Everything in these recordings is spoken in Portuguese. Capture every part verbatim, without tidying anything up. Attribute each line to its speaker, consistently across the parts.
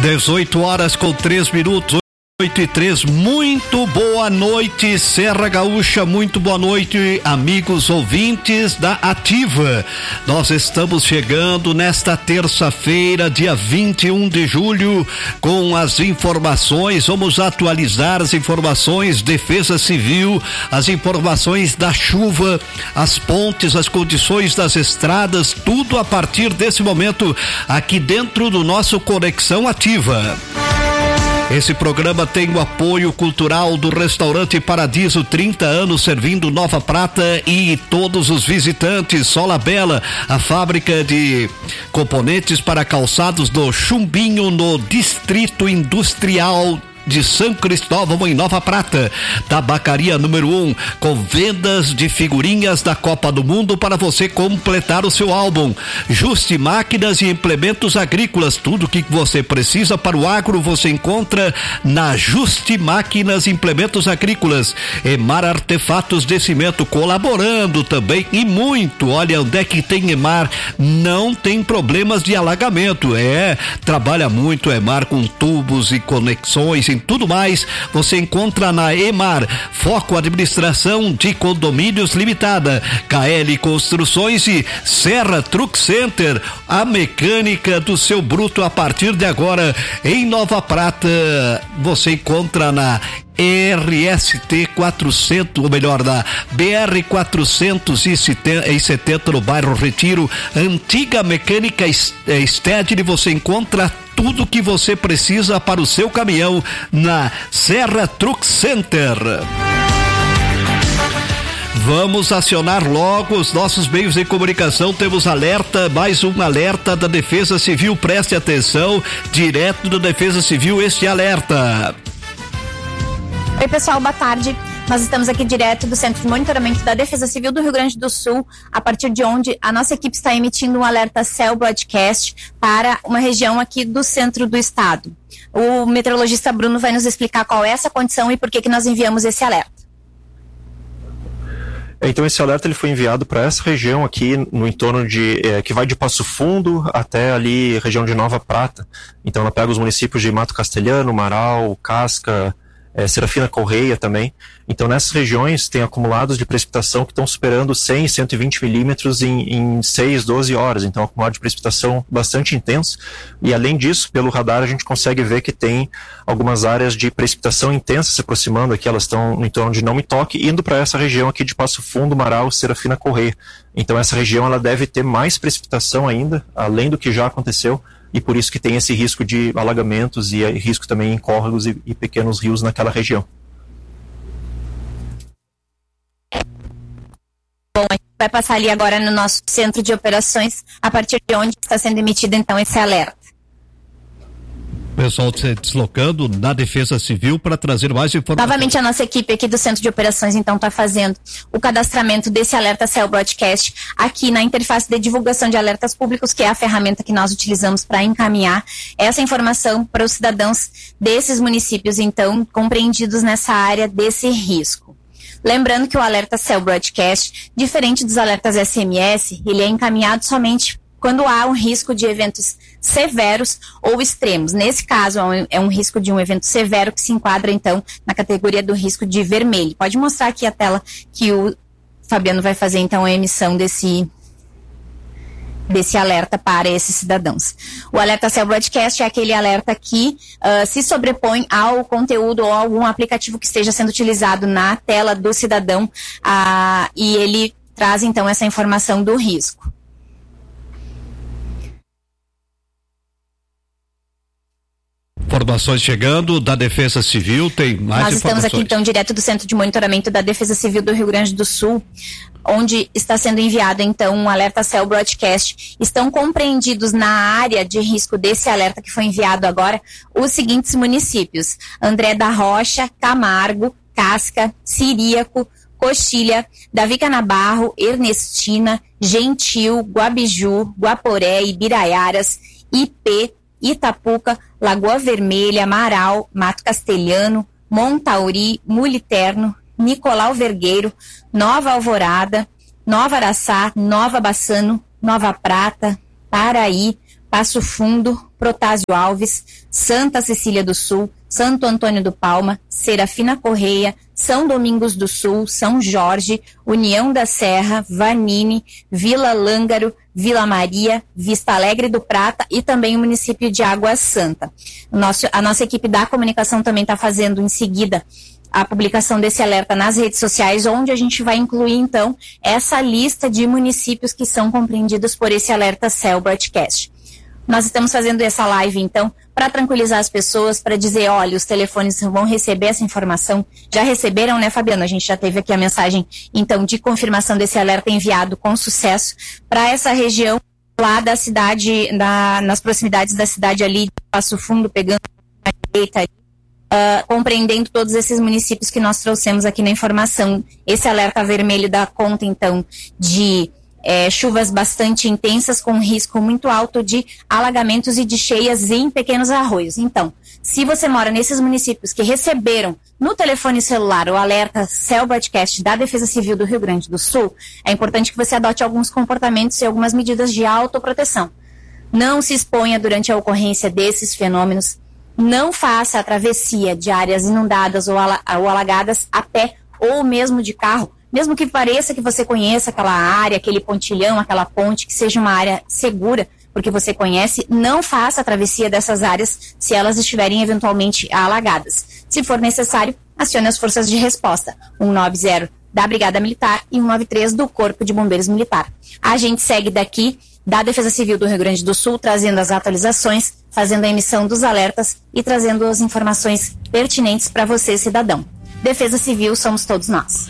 Speaker 1: dezoito horas com três minutos, oito e três. Muito boa noite, Serra Gaúcha, muito boa noite, amigos ouvintes da Ativa. Nós estamos chegando nesta terça-feira, dia vinte e um de julho, com as informações. Vamos atualizar as informações, Defesa Civil, as informações da chuva, as pontes, as condições das estradas, tudo a partir desse momento, aqui dentro do nosso Conexão Ativa. Esse programa tem o apoio cultural do Restaurante Paradiso, trinta anos servindo Nova Prata e todos os visitantes. Sola Bela, a fábrica de componentes para calçados do Chumbinho, no Distrito Industrial de São Cristóvão, em Nova Prata. Tabacaria número um, com vendas de figurinhas da Copa do Mundo para você completar o seu álbum. Juste Máquinas e Implementos Agrícolas, tudo que você precisa para o agro você encontra na Juste Máquinas e Implementos Agrícolas. Emar Artefatos de Cimento, colaborando também e muito. Olha, onde é que tem Emar, não tem problemas de alagamento. É, trabalha muito Emar com tubos e conexões, em tudo mais, você encontra na Emar. Foco Administração de Condomínios Limitada, K L Construções e Serra Truck Center, a mecânica do seu bruto a partir de agora. Em Nova Prata, você encontra na R S T quatrocentos, ou melhor, da B R quatrocentos e setenta, no bairro Retiro. Antiga Mecânica Stedley, você encontra tudo que você precisa para o seu caminhão na Serra Truck Center. Vamos acionar logo os nossos meios de comunicação. Temos alerta, mais um alerta da Defesa Civil. Preste atenção, direto da Defesa Civil, este alerta.
Speaker 2: Oi, pessoal, boa tarde. Nós estamos aqui direto do Centro de Monitoramento da Defesa Civil do Rio Grande do Sul, a partir de onde a nossa equipe está emitindo um alerta Cell Broadcast para uma região aqui do centro do estado. O meteorologista Bruno vai nos explicar qual é essa condição e por que que nós enviamos esse alerta.
Speaker 3: Então esse alerta ele foi enviado para essa região aqui no entorno de, é, que vai de Passo Fundo até ali região de Nova Prata. Então ela pega os municípios de Mato Castelhano, Marau, Casca, É, Serafina Correia também. Então nessas regiões tem acumulados de precipitação que estão superando cem, cento e vinte milímetros em, em seis, doze horas. Então acumulado de precipitação bastante intenso. E além disso, pelo radar a gente consegue ver que tem algumas áreas de precipitação intensa se aproximando aqui. Elas estão no entorno de Não Me Toque, indo para essa região aqui de Passo Fundo, Marau, Serafina Correia. Então essa região ela deve ter mais precipitação ainda, além do que já aconteceu. E por isso que tem esse risco de alagamentos e risco também em córregos e, e pequenos rios naquela região.
Speaker 2: Bom, a gente vai passar ali agora no nosso centro de operações, a partir de onde está sendo emitido então esse alerta.
Speaker 1: Pessoal se deslocando na Defesa Civil para trazer mais informações.
Speaker 2: Novamente a nossa equipe aqui do Centro de Operações então está fazendo o cadastramento desse alerta Cell Broadcast aqui na interface de divulgação de alertas públicos, que é a ferramenta que nós utilizamos para encaminhar essa informação para os cidadãos desses municípios então compreendidos nessa área desse risco. Lembrando que o alerta Cell Broadcast, diferente dos alertas S M S, ele é encaminhado somente quando há um risco de eventos severos ou extremos. Nesse caso, é um risco de um evento severo que se enquadra, então, na categoria do risco de vermelho. Pode mostrar aqui a tela que o Fabiano vai fazer, então, a emissão desse, desse alerta para esses cidadãos. O alerta Cell Broadcast é aquele alerta que uh, se sobrepõe ao conteúdo ou algum aplicativo que esteja sendo utilizado na tela do cidadão uh, e ele traz, então, essa informação do risco.
Speaker 1: Informações chegando da Defesa Civil, tem mais
Speaker 2: Nós
Speaker 1: informações.
Speaker 2: estamos aqui então direto do Centro de Monitoramento da Defesa Civil do Rio Grande do Sul, onde está sendo enviado então um alerta Cell Broadcast. Estão compreendidos na área de risco desse alerta que foi enviado agora os seguintes municípios: André da Rocha, Camargo, Casca, Ciríaco, Coxilha, Davi Canabarro, Ernestina, Gentil, Guabiju, Guaporé, Ibiraiaras, I P, Itapuca, Lagoa Vermelha, Marau, Mato Castelhano, Montauri, Muliterno, Nicolau Vergueiro, Nova Alvorada, Nova Araçá, Nova Bassano, Nova Prata, Paraí, Passo Fundo, Protásio Alves, Santa Cecília do Sul, Santo Antônio do Palma, Serafina Correia, São Domingos do Sul, São Jorge, União da Serra, Vanini, Vila Lângaro, Vila Maria, Vista Alegre do Prata e também o município de Água Santa. Nosso, a nossa equipe da comunicação também está fazendo em seguida a publicação desse alerta nas redes sociais, onde a gente vai incluir, então, essa lista de municípios que são compreendidos por esse alerta Cell Broadcast. Nós estamos fazendo essa live, então, para tranquilizar as pessoas, para dizer, olha, os telefones vão receber essa informação. Já receberam, né, Fabiano? A gente já teve aqui a mensagem, então, de confirmação desse alerta enviado com sucesso para essa região lá da cidade, da, nas proximidades da cidade ali de Passo Fundo, pegando a direita ali. Uh, compreendendo todos esses municípios que nós trouxemos aqui na informação. Esse alerta vermelho dá conta, então, de é, chuvas bastante intensas com risco muito alto de alagamentos e de cheias em pequenos arroios. Então, se você mora nesses municípios que receberam no telefone celular o alerta Cell Broadcast da Defesa Civil do Rio Grande do Sul, é importante que você adote alguns comportamentos e algumas medidas de autoproteção. Não se exponha durante a ocorrência desses fenômenos. Não faça a travessia de áreas inundadas ou, ala, ou alagadas a pé ou mesmo de carro, mesmo que pareça que você conheça aquela área, aquele pontilhão, aquela ponte, que seja uma área segura, porque você conhece, não faça a travessia dessas áreas se elas estiverem eventualmente alagadas. Se for necessário, acione as forças de resposta, cento e noventa da Brigada Militar e cento e noventa e três do Corpo de Bombeiros Militar. A gente segue daqui da Defesa Civil do Rio Grande do Sul, trazendo as atualizações, fazendo a emissão dos alertas e trazendo as informações pertinentes para você, cidadão. Defesa Civil somos todos nós.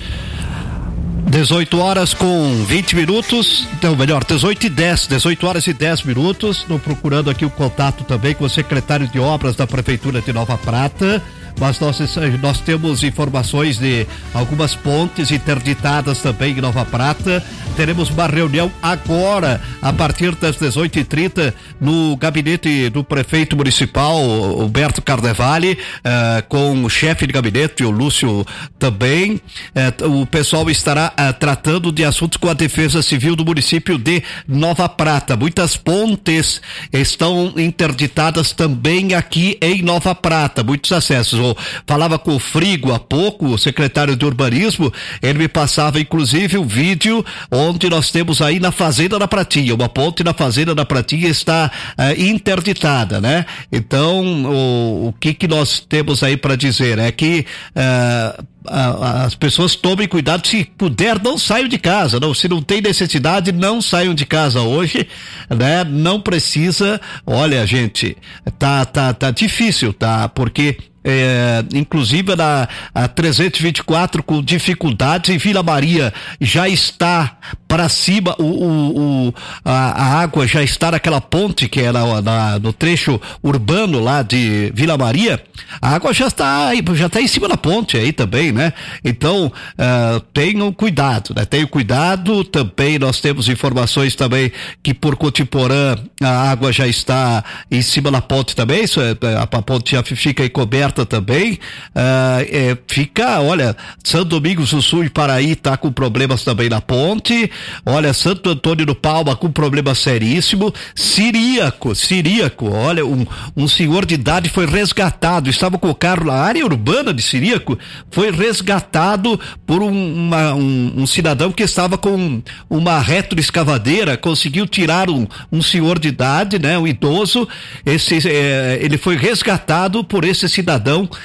Speaker 1: dezoito horas com vinte minutos, então melhor, dezoito e dez, dezoito horas e dez minutos. Estou procurando aqui o contato também com o secretário de Obras da Prefeitura de Nova Prata, mas nós, nós temos informações de algumas pontes interditadas também em Nova Prata. Teremos uma reunião agora, a partir das dezoito e trinta, no gabinete do prefeito municipal, Humberto Carnevale, uh, com o chefe de gabinete, o Lúcio também. Uh, o pessoal estará uh, tratando de assuntos com a Defesa Civil do município de Nova Prata. Muitas pontes estão interditadas também aqui em Nova Prata, muitos acessos. Eu falava com o Frigo há pouco, o secretário de Urbanismo, ele me passava inclusive um vídeo onde nós temos aí na Fazenda da Pratinha, uma ponte na Fazenda da Pratinha está uh, interditada, né? Então, o, o que que nós temos aí para dizer é que uh, as pessoas tomem cuidado, se puder, não saiam de casa, não, se não tem necessidade, não saiam de casa hoje, né? Não precisa, olha, gente, tá, tá, tá difícil, tá? Porque É, inclusive na a trezentos e vinte e quatro com dificuldades em Vila Maria já está para cima, o, o, o a, a água já está naquela ponte que é na, na, no trecho urbano lá de Vila Maria, a água já está já está em cima da ponte aí também, né? Então uh, tenham cuidado, né? Tenham cuidado também. Nós temos informações também que por Cotiporã a água já está em cima da ponte também, isso é, a, a ponte já fica encoberta também, uh, é, fica, olha, São Domingos do Sul e Paraí tá com problemas também na ponte, olha, Santo Antônio do Palma com problema seríssimo, Ciríaco, Ciríaco, olha, um, um senhor de idade foi resgatado, estava com o carro na área urbana de Ciríaco, foi resgatado por um, uma, um, um cidadão que estava com uma retroescavadeira, conseguiu tirar um, um senhor de idade, né, um idoso, esse, é, ele foi resgatado por esse cidadão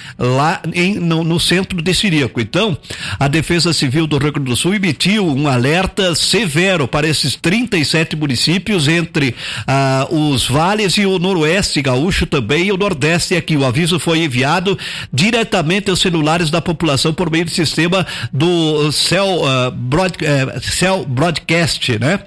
Speaker 1: lá em, no, no centro de Ciríaco. Então, a Defesa Civil do Rio Grande do Sul emitiu um alerta severo para esses trinta e sete municípios entre ah, os vales e o noroeste gaúcho também e o nordeste aqui. O aviso foi enviado diretamente aos celulares da população por meio do sistema do Cell, uh, broad, uh, Cell Broadcast, né?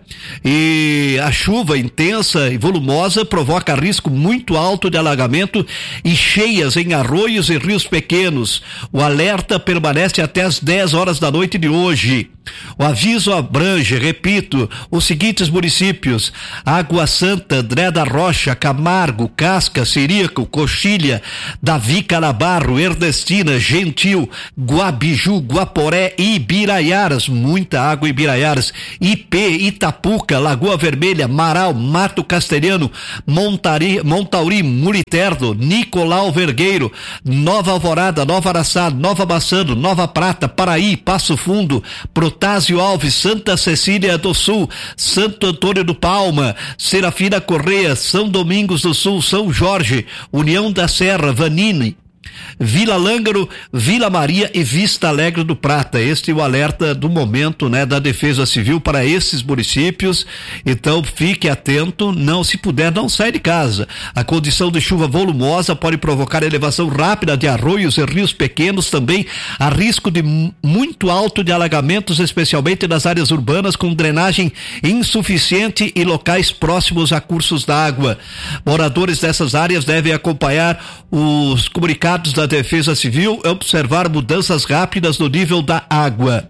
Speaker 1: E a chuva intensa e volumosa provoca risco muito alto de alagamento e cheias em arroz arroios e rios pequenos. O alerta permanece até as dez horas da noite de hoje. O aviso abrange, repito, os seguintes municípios: Água Santa, André da Rocha, Camargo, Casca, Ciríaco, Coxilha, Davi Canabarro, Ernestina, Gentil, Guabiju, Guaporé e Ibiraiaras, muita água em Ibiraiaras, I P, Itapuca, Lagoa Vermelha, Marau, Mato Castelhano, Montari, Montauri, Muriterno, Nicolau Vergueiro, Nova Alvorada, Nova Araçá, Nova Bassano, Nova Prata, Paraí, Passo Fundo, Protásio Alves, Santa Cecília do Sul, Santo Antônio do Palma, Serafina Correia, São Domingos do Sul, São Jorge, União da Serra, Vanini, Vila Lângaro, Vila Maria e Vista Alegre do Prata. Este é o alerta do momento, né, da Defesa Civil para esses municípios. Então fique atento, não, se puder, não sai de casa. A condição de chuva volumosa pode provocar elevação rápida de arroios e rios pequenos. Também há risco de muito alto de alagamentos, especialmente nas áreas urbanas com drenagem insuficiente e locais próximos a cursos d'água. Moradores dessas áreas devem acompanhar os comunicados da Defesa Civil, observar mudanças rápidas no nível da água.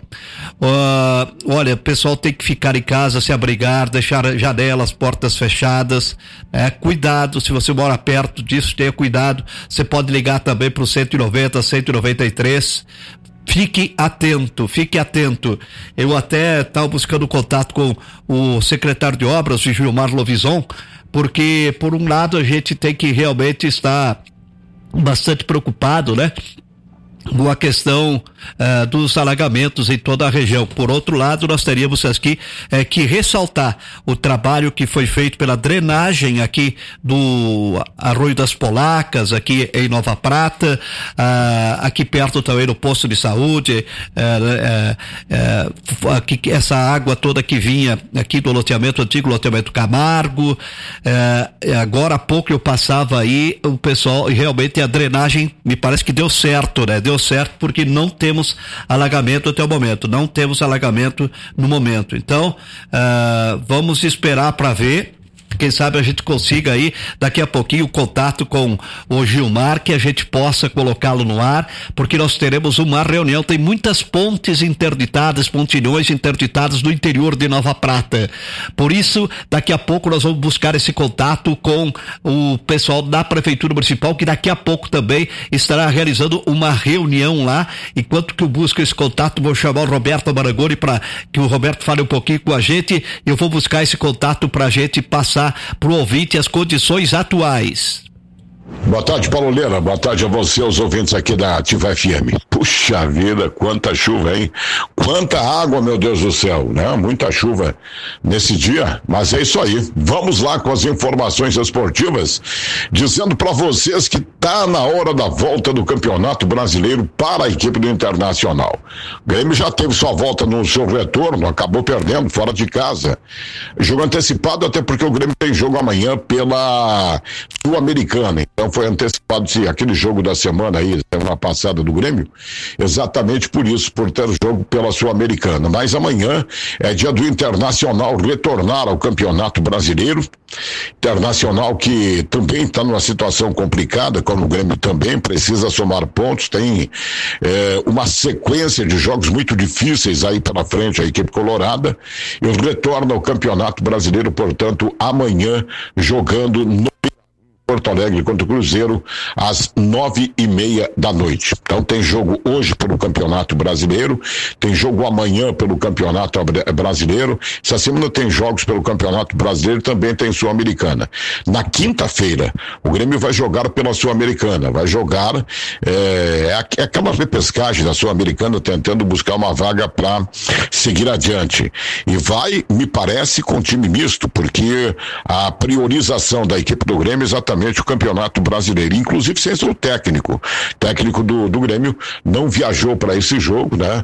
Speaker 1: Uh, olha, o pessoal tem que ficar em casa, se abrigar, deixar janelas, portas fechadas, né? Cuidado, se você mora perto disso, tenha cuidado. Você pode ligar também para o cento e noventa, cento e noventa e três. Fique atento, fique atento. Eu até estava buscando contato com o secretário de obras, o Gilmar Lovison, porque por um lado a gente tem que realmente estar bastante preocupado, né, com a questão uh, dos alagamentos em toda a região. Por outro lado, nós teríamos aqui eh, que ressaltar o trabalho que foi feito pela drenagem aqui do Arroio das Polacas, aqui em Nova Prata, uh, aqui perto também no posto de saúde, uh, uh, uh, aqui, essa água toda que vinha aqui do loteamento antigo, loteamento Camargo. Uh, agora há pouco eu passava aí, o pessoal, e realmente a drenagem me parece que deu certo, né? Deu certo porque não temos alagamento até o momento, não temos alagamento no momento. Então, uh, vamos esperar para ver. Quem sabe a gente consiga aí, daqui a pouquinho, o contato com o Gilmar, que a gente possa colocá-lo no ar, porque nós teremos uma reunião. Tem muitas pontes interditadas, pontilhões interditados no interior de Nova Prata. Por isso, daqui a pouco nós vamos buscar esse contato com o pessoal da Prefeitura Municipal, que daqui a pouco também estará realizando uma reunião lá. Enquanto que eu busco esse contato, vou chamar o Roberto Marangoni para que o Roberto fale um pouquinho com a gente. Eu vou buscar esse contato para a gente passar para o ouvinte as condições atuais.
Speaker 4: Boa tarde, Paulo Leira. Boa tarde a você, os ouvintes aqui da Ativa F M. Puxa vida, quanta chuva, hein? Quanta água, meu Deus do céu, né? Muita chuva nesse dia, mas é isso aí. Vamos lá com as informações esportivas, dizendo para vocês que tá na hora da volta do Campeonato Brasileiro para a equipe do Internacional. O Grêmio já teve sua volta no seu retorno, acabou perdendo fora de casa. Jogo antecipado, até porque o Grêmio tem jogo amanhã pela Sul-Americana. Então foi antecipado-se aquele jogo da semana aí, semana passada do Grêmio, exatamente por isso, por ter jogo pela Sul-Americana. Mas amanhã é dia do Internacional retornar ao Campeonato Brasileiro. Internacional que também está numa situação complicada, como o Grêmio também precisa somar pontos, tem é, uma sequência de jogos muito difíceis aí pela frente, a equipe colorada, e retorna ao Campeonato Brasileiro, portanto, amanhã, jogando no Porto Alegre contra o Cruzeiro às nove e meia da noite. Então tem jogo hoje pelo Campeonato Brasileiro, tem jogo amanhã pelo Campeonato Brasileiro. Essa semana tem jogos pelo Campeonato Brasileiro, também tem Sul-Americana. Na quinta-feira, o Grêmio vai jogar pela Sul-Americana, vai jogar é, é aquela repescagem da Sul-Americana, tentando buscar uma vaga para seguir adiante. E vai, me parece, com time misto, porque a priorização da equipe do Grêmio é exatamente o Campeonato Brasileiro, inclusive sem seu técnico. O técnico do, do Grêmio não viajou para esse jogo, né?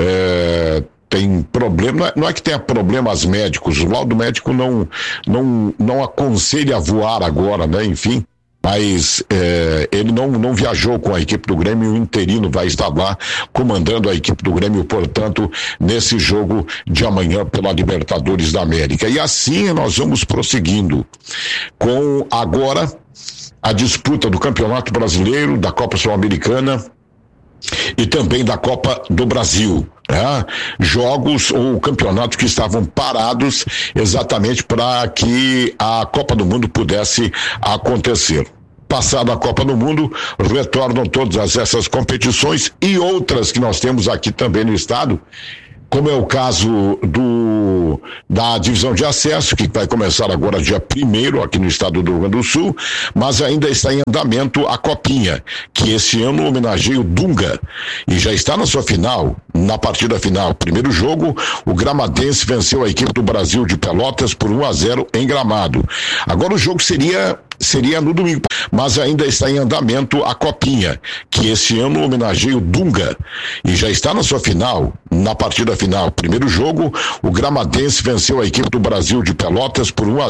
Speaker 4: É, tem problema, não é, não é que tenha problemas médicos, o laudo médico não, não, não aconselha a voar agora, né? Enfim, mas é, ele não, não viajou com a equipe do Grêmio, o interino vai estar lá comandando a equipe do Grêmio, portanto, nesse jogo de amanhã pela Libertadores da América. E assim nós vamos prosseguindo com agora a disputa do Campeonato Brasileiro, da Copa Sul-Americana e também da Copa do Brasil, né? Jogos ou campeonatos que estavam parados exatamente para que a Copa do Mundo pudesse acontecer. Passada a Copa do Mundo, retornam todas essas competições e outras que nós temos aqui também no estado, como é o caso do, da divisão de acesso, que vai começar agora dia primeiro aqui no estado do Rio Grande do Sul, mas ainda está em andamento a Copinha, que esse ano homenageia o Dunga, e já está na sua final, na partida final. Primeiro jogo, o Gramadense venceu a equipe do Brasil de Pelotas por um a zero em Gramado. Agora o jogo seria... seria no domingo, mas ainda está em andamento a Copinha, que esse ano homenageia o Dunga, e já está na sua final, na partida final. Primeiro jogo, o Gramadense venceu a equipe do Brasil de Pelotas por um a zero